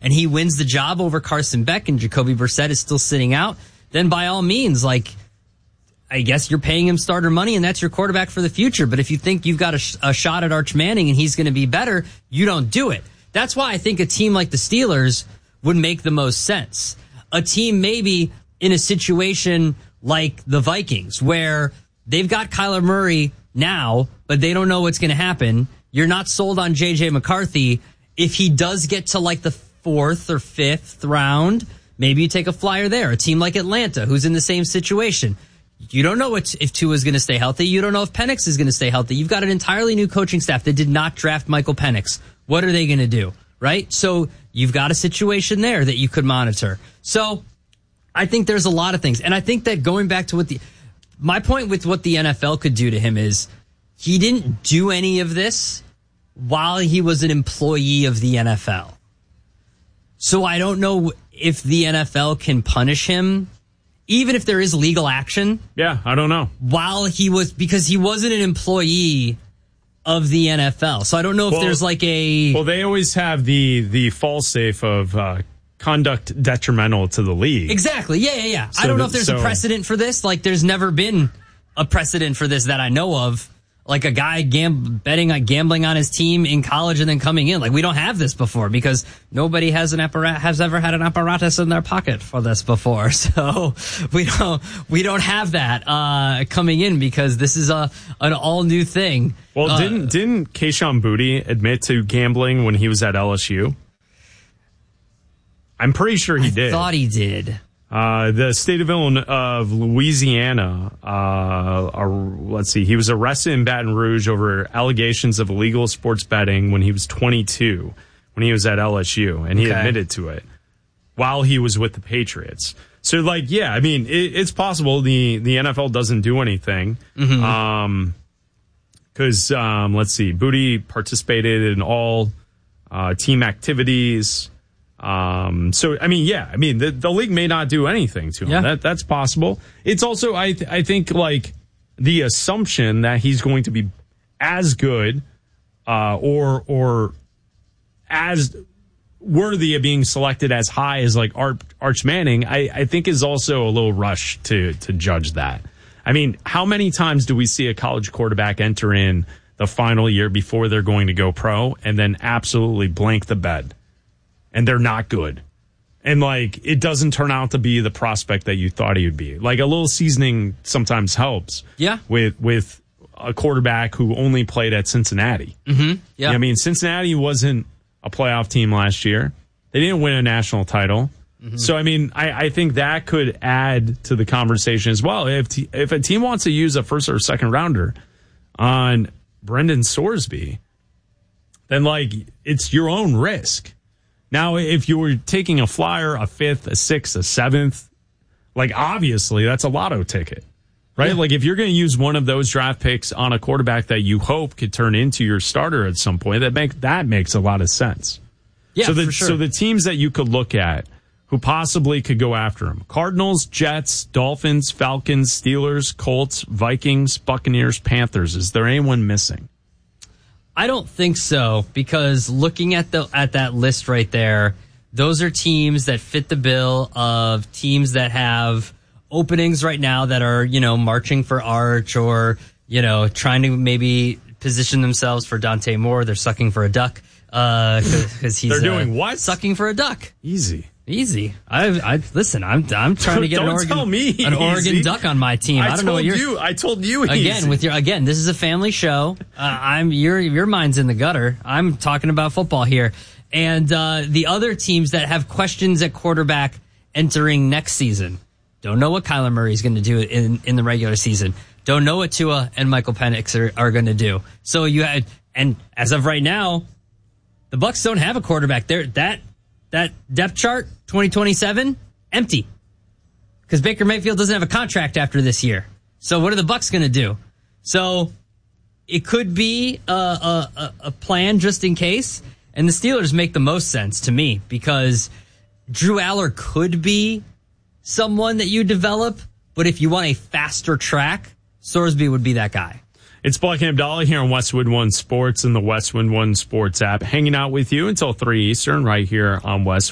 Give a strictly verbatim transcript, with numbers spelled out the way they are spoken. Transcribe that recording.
and he wins the job over Carson Beck and Jacoby Brissett is still sitting out, then by all means, like, I guess you're paying him starter money and that's your quarterback for the future. But if you think you've got a, sh- a shot at Arch Manning and he's going to be better, you don't do it. That's why I think a team like the Steelers would make the most sense. A team maybe in a situation like the Vikings where they've got Kyler Murray now, but they don't know what's going to happen. You're not sold on J J McCarthy. If he does get to like the fourth or fifth round, maybe you take a flyer there. A team like Atlanta who's in the same situation. You don't know what, if Tua is going to stay healthy. You don't know if Penix is going to stay healthy. You've got an entirely new coaching staff that did not draft Michael Penix. What are they going to do? Right? So you've got a situation there that you could monitor. So I think there's a lot of things. And I think that going back to what the, my point with what the N F L could do to him is he didn't do any of this while he was an employee of the N F L. So I don't know if the N F L can punish him, even if there is legal action. Yeah, I don't know. While he was, because he wasn't an employee of the N F L. So I don't know if well, there's like a... Well, they always have the, the fall-safe of uh, conduct detrimental to the league. Exactly. Yeah, yeah, yeah. So I don't know the, if there's so, a precedent for this. Like, there's never been a precedent for this that I know of. Like a guy gam- betting on gambling on his team in college and then coming in. Like, we don't have this before because nobody has an apparat- has ever had an apparatus in their pocket for this before. So we don't we don't have that uh, coming in because this is a an all new thing. Well, uh, didn't didn't Kayshon Boutte admit to gambling when he was at L S U? I'm pretty sure he I did. Thought he did. Uh, the state of Illinois, of Louisiana, uh, are, let's see, he was arrested in Baton Rouge over allegations of illegal sports betting when he was twenty-two, when he was at L S U, and he okay. admitted to it while he was with the Patriots. So, like, yeah, I mean, it, it's possible the, the N F L doesn't do anything. Mm-hmm. Um, cause, um, let's see, Boutte participated in all, uh, team activities. Um, so, I mean, yeah, I mean, the, the league may not do anything to him. Yeah. That, that's possible. It's also, I, th- I think, like, the assumption that he's going to be as good, uh, or, or as worthy of being selected as high as, like, Arch, Arch Manning, I, I think is also a little rush to, to judge that. I mean, how many times do we see a college quarterback enter in the final year before they're going to go pro and then absolutely blank the bed? And they're not good. And, like, it doesn't turn out to be the prospect that you thought he would be. Like, a little seasoning sometimes helps. Yeah. With with a quarterback who only played at Cincinnati. Mm-hmm. Yeah. I mean, Cincinnati wasn't a playoff team last year. They didn't win a national title. Mm-hmm. So, I mean, I, I think that could add to the conversation as well. If t- if a team wants to use a first or second rounder on Brendan Sorsby, then, like, it's your own risk. Now, if you were taking a flyer, a fifth, a sixth, a seventh, like, obviously that's a lotto ticket, right? Yeah. Like, if you're going to use one of those draft picks on a quarterback that you hope could turn into your starter at some point, that make that makes a lot of sense. Yeah, so the, for sure. So the teams that you could look at who possibly could go after him: Cardinals, Jets, Dolphins, Falcons, Steelers, Colts, Vikings, Buccaneers, Panthers. Is there anyone missing? I don't think so, because looking at the at that list right there, those are teams that fit the bill of teams that have openings right now that are, you know, marching for Arch or, you know, trying to maybe position themselves for Dante Moore. They're sucking for a duck uh, because he's They're doing uh, what? Sucking for a duck. Easy. Easy. I, I listen. I'm I'm trying to get don't an Oregon tell me an Oregon easy. Duck on my team. I, I, don't told know what you're, you. I told you again easy. with your again. This is a family show. Uh, I'm your your mind's in the gutter. I'm talking about football here, and uh, the other teams that have questions at quarterback entering next season don't know what Kyler Murray is going to do in in the regular season. Don't know what Tua and Michael Penix are, are going to do. So you had, and as of right now, the Bucs don't have a quarterback there. That. That depth chart, twenty twenty-seven, empty. Because Baker Mayfield doesn't have a contract after this year. So what are the Bucs going to do? So it could be a, a, a plan just in case. And the Steelers make the most sense to me because Drew Aller could be someone that you develop. But if you want a faster track, Sorsby would be that guy. It's Black and Abdallah here on Westwood One Sports and the Westwood One Sports app, hanging out with you until three Eastern right here on Westwood.